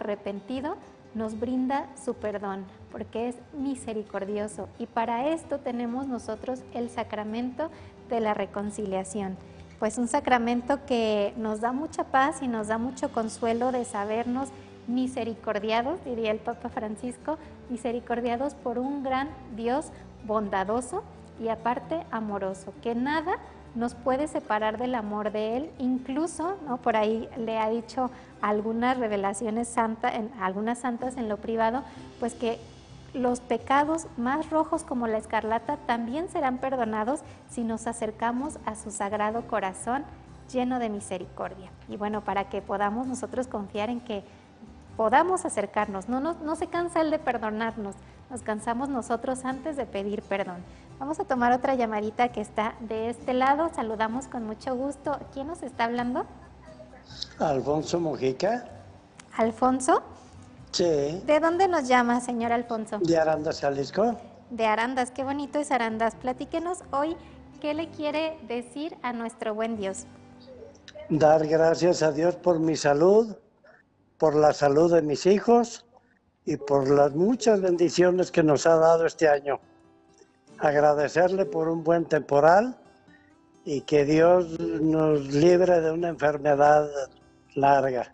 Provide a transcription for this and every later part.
arrepentido nos brinda su perdón, porque es misericordioso. Y para esto tenemos nosotros el sacramento de la reconciliación. Pues un sacramento que nos da mucha paz y nos da mucho consuelo de sabernos misericordiados, diría el Papa Francisco, misericordiados por un gran Dios bondadoso y aparte amoroso, que nada nos puede separar del amor de Él, incluso, ¿no? Por ahí le ha dicho algunas revelaciones santas, algunas santas en lo privado, pues que los pecados más rojos como la escarlata también serán perdonados si nos acercamos a su sagrado corazón lleno de misericordia. Y bueno, para que podamos nosotros confiar en que podamos acercarnos, no se cansa Él de perdonarnos, nos cansamos nosotros antes de pedir perdón. Vamos a tomar otra llamadita que está de este lado, saludamos con mucho gusto. ¿Quién nos está hablando? Alfonso Mojica. ¿Alfonso? Sí. ¿De dónde nos llama, señor Alfonso? De Arandas, Jalisco. De Arandas, qué bonito es Arandas. Platíquenos hoy, ¿qué le quiere decir a nuestro buen Dios? Dar gracias a Dios por mi salud, por la salud de mis hijos y por las muchas bendiciones que nos ha dado este año. Agradecerle por un buen temporal y que Dios nos libre de una enfermedad larga.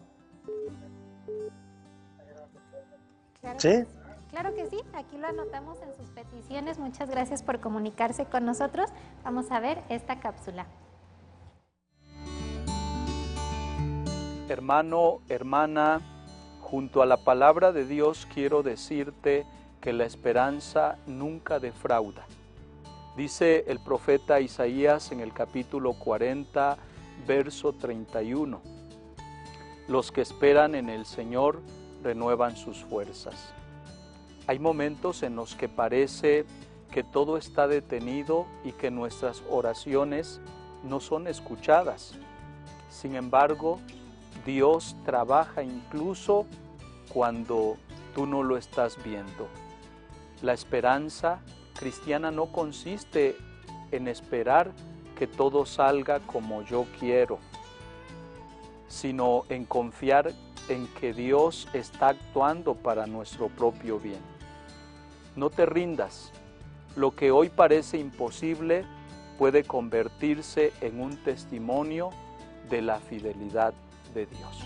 Claro. ¿Sí? Claro que sí, aquí lo anotamos en sus peticiones. Muchas gracias por comunicarse con nosotros. Vamos a ver esta cápsula. Hermano, hermana, junto a la palabra de Dios quiero decirte que la esperanza nunca defrauda. Dice el profeta Isaías en el capítulo 40, verso 31. Los que esperan en el Señor renuevan sus fuerzas. Hay momentos en los que parece que todo está detenido y que nuestras oraciones no son escuchadas. Sin embargo, Dios trabaja incluso cuando tú no lo estás viendo. La esperanza cristiana no consiste en esperar que todo salga como yo quiero, sino en confiar en que Dios está actuando para nuestro propio bien. No te rindas. Lo que hoy parece imposible puede convertirse en un testimonio de la fidelidad de Dios.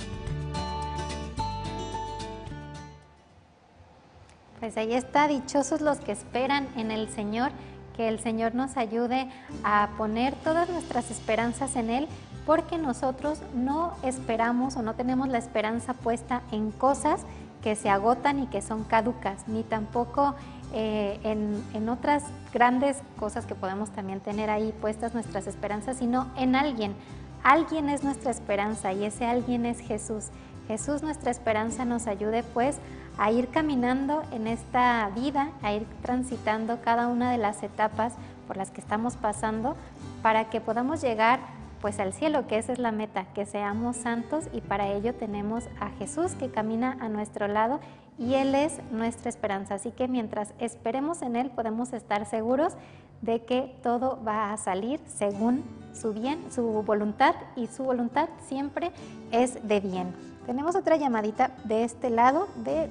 Pues ahí está, dichosos los que esperan en el Señor, que el Señor nos ayude a poner todas nuestras esperanzas en Él, porque nosotros no esperamos o no tenemos la esperanza puesta en cosas que se agotan y que son caducas, ni tampoco en otras grandes cosas que podemos también tener ahí puestas nuestras esperanzas, sino en alguien. Alguien es nuestra esperanza y ese alguien es Jesús. Jesús, nuestra esperanza, nos ayude pues a ir caminando en esta vida, a ir transitando cada una de las etapas por las que estamos pasando para que podamos llegar pues al cielo, que esa es la meta, que seamos santos, y para ello tenemos a Jesús que camina a nuestro lado y Él es nuestra esperanza. Así que mientras esperemos en Él podemos estar seguros de que todo va a salir según su bien, su voluntad, y su voluntad siempre es de bien. Tenemos otra llamadita de este lado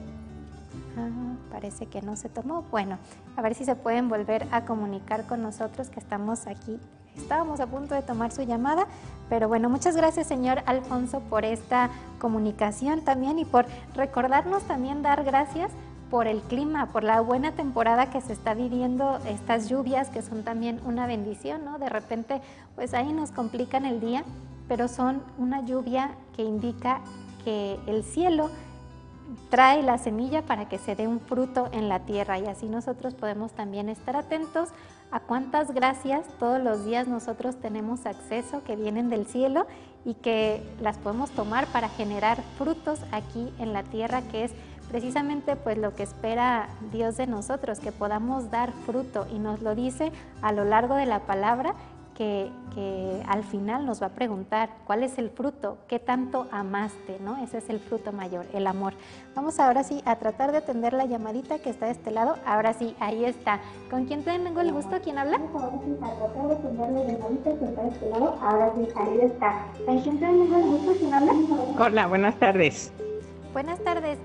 parece que no se tomó. Bueno, a ver si se pueden volver a comunicar con nosotros, que estamos aquí. Estábamos a punto de tomar su llamada, pero bueno, muchas gracias, señor Alfonso, por esta comunicación también y por recordarnos también dar gracias por el clima, por la buena temporada que se está viviendo, estas lluvias que son también una bendición, ¿no? De repente, pues ahí nos complican el día, pero son una lluvia que indica que el cielo trae la semilla para que se dé un fruto en la tierra, y así nosotros podemos también estar atentos a cuántas gracias todos los días nosotros tenemos acceso, que vienen del cielo y que las podemos tomar para generar frutos aquí en la tierra, que es precisamente pues lo que espera Dios de nosotros, que podamos dar fruto, y nos lo dice a lo largo de la palabra, que al final nos va a preguntar cuál es el fruto, qué tanto amaste, ¿no? Ese es el fruto mayor, el amor. Vamos ahora sí a tratar de atender la llamadita que está de este lado. Ahora sí, ahí está. ¿Con quién tengo el gusto? ¿Quién habla? Vamos ahora sí a tratar de atender la llamadita que está de este lado. Ahora sí, ahí está. ¿Con quién tengo el gusto? ¿Quién habla? Hola, buenas tardes. Buenas tardes.